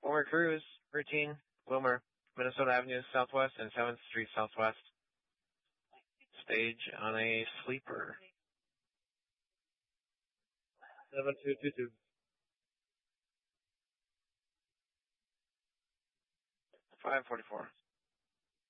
Wilmer Cruise, routine, Wilmer, Minnesota Avenue Southwest and 7th Street Southwest. Stage on a sleeper. 7222. 544.